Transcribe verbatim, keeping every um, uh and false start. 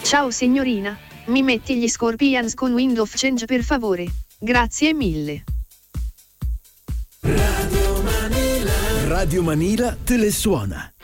Ciao signorina, mi metti gli Scorpions con Wind of Change per favore? Grazie mille. Radio Manila te le suona.